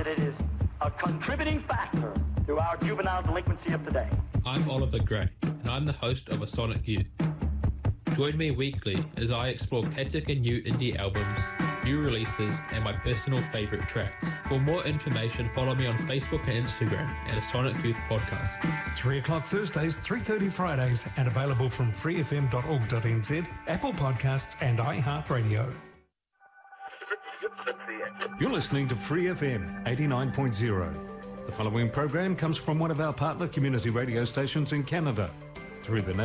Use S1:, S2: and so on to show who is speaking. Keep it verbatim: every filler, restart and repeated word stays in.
S1: that it is a contributing factor to our juvenile delinquency of today.
S2: I'm Oliver Gray, and I'm the host of A Sonic Youth. Join me weekly as I explore classic and new indie albums, new releases, and my personal favourite tracks. For more information, follow me on Facebook and Instagram at A Sonic Youth Podcast.
S3: three o'clock Thursdays, three thirty Fridays, and available from free f m dot org dot n z, Apple Podcasts, and iHeartRadio.
S4: You're listening to Free F M eighty-nine point zero. The following program comes from one of our partner community radio stations in Canada through the